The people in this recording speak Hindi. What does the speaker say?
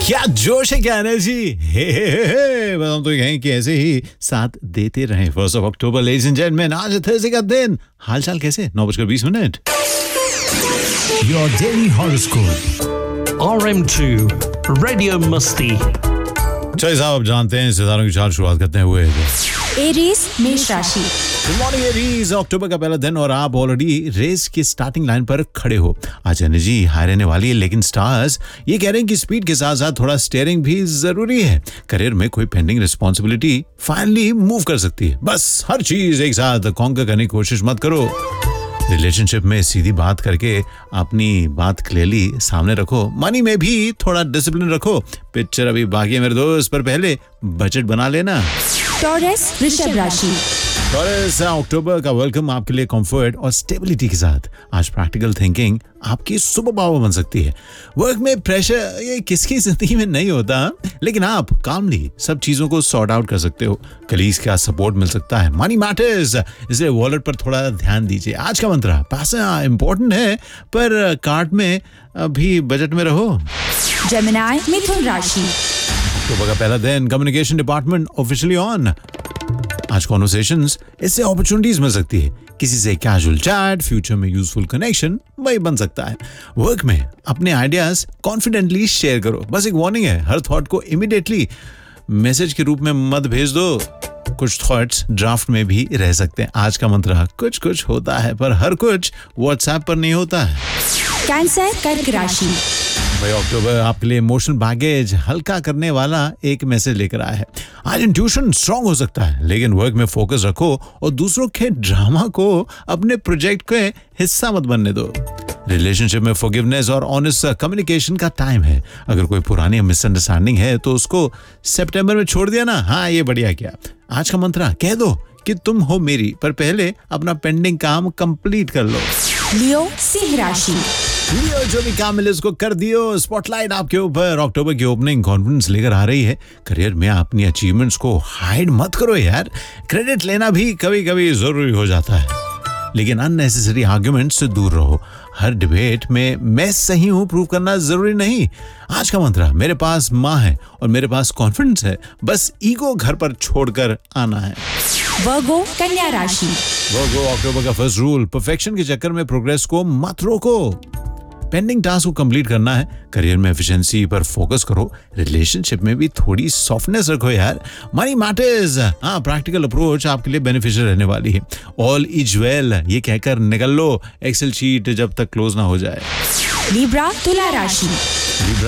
क्या जोश है, क्या एनर्जी। बताऊं तो कहें कि ऐसे ही साथ देते रहे। 1 अक्टूबर लेडीज एंड जेंटलमैन, आज है थर्सडे का दिन। हाल चाल कैसे? 9:20। Your daily horoscope. RM2 Radio Musti. चलिए साहब, अब जानते हैं सितारों की चाल शुरुआत करते हुए। एरीज मेष राशि। गुड मॉर्निंग एरीज, अक्टूबर का पहला दिन और आप ऑलरेडी रेस की स्टार्टिंग लाइन पर खड़े हो। आज एनर्जी हाई रहने वाली है, लेकिन स्टार्स ये कह रहे हैं कि स्पीड के साथ साथ थोड़ा स्टीयरिंग भी जरूरी है। करियर में कोई पेंडिंग रिस्पॉन्सिबिलिटी फाइनली मूव कर सकती है। बस हर चीज एक साथ कॉन्कर करने की कोशिश मत करो। रिलेशनशिप में सीधी बात करके अपनी बात क्लियरली सामने रखो। मनी में भी थोड़ा डिसिप्लिन रखो। पिक्चर अभी बाकी है मेरे दोस्त, पर पहले बजट बना लेना। टॉरस वृषभ राशि। टॉरस, अक्टूबर का वेलकम आपके लिए कंफर्ट और स्टेबिलिटी के साथ। आज प्रैक्टिकल थिंकिंग आपकी सुपर पावर बन सकती है। वर्क में प्रेशर ये किसकी जिंदगी में नहीं होता, लेकिन आप कामली सब चीजों को सॉर्ट आउट कर सकते हो। कलीग्स का सपोर्ट मिल सकता है। मनी मैटर्स, इसलिए वॉलेट पर थोड़ा ध्यान दीजिए। आज का मंत्र, पैसा इंपॉर्टेंट है पर कार्ड में भी बजट में रहो। जेमिनी मिथुन राशि। अक्टूबर का पहला दिन, कम्युनिकेशन डिपार्टमेंट ऑफिशियली ऑन। आज कॉन्वर्सेशंस, इससे अपॉर्चुनिटीज मिल सकती है। किसी से कैजुअल चैट, फ्यूचर में यूजफुल कनेक्शन वही बन सकता है। वर्क में अपने आइडियाज कॉन्फिडेंटली शेयर करो। बस एक वार्निंग है, हर थॉट को इमीडिएटली मैसेज के रूप में मत भेज दो। कुछ थॉट्स ड्राफ्ट में भी रह सकते हैं। आज का मंत्र, कुछ कुछ होता है पर हर कुछ व्हाट्सएप पर नहीं होता है। कैंसर कर्क राशि। भाई अक्टूबर आपके लिए इमोशनल बैगेज हल्का करने वाला एक मैसेज लेकर आया है। आज इंट्यूशन स्ट्रांग हो सकता है, लेकिन वर्क में फोकस रखो और दूसरों के ड्रामा को अपने प्रोजेक्ट के हिस्सा मत बनने दो। रिलेशनशिप में फॉरगिवनेस और ऑनेस्ट कम्युनिकेशन का टाइम है। अगर कोई पुरानी मिसअंडरस्टैंडिंग है तो उसको सितंबर में छोड़ दिया ना। हाँ, ये बढ़िया किया। आज का मंत्र, कह दो कि तुम हो मेरी, पर पहले अपना पेंडिंग काम कंप्लीट कर लो। लियो सिंह राशि। लियो, जो भी काम मिले उसको कर दियो। स्पॉटलाइट आपके ऊपर। अक्टूबर की ओपनिंग कॉन्फिडेंस लेकर आ रही है। करियर में अपनी अचीवमेंट्स को हाइड मत करो यार। क्रेडिट लेना भी कभी कभी जरूरी हो जाता है, लेकिन अननेसेसरी आर्ग्यूमेंट से दूर रहो। हर डिबेट में मैं सही हूं प्रूव करना जरूरी नहीं। आज का मंत्र, मेरे पास माँ है और मेरे पास कॉन्फिडेंस है, बस ईगो घर पर छोड़कर आना है। वर्गो कन्या राशि। वर्गो, अक्टूबर का फर्स्ट रूल, परफेक्शन के चक्कर में प्रोग्रेस को मत रोको। पेंडिंग टास्क को कंप्लीट करना है। करियर में एफिशिएंसी पर फोकस करो। रिलेशनशिप में भी थोड़ी सॉफ्टनेस रखो यार। मनी मैटर्स, हाँ, प्रैक्टिकल अप्रोच आपके लिए बेनिफिशियल रहने वाली है। ऑल इज वेल ये कहकर निकल लो एक्सेल शीट जब तक क्लोज ना हो जाए। लिब्रा तुला राशि। लिब्रा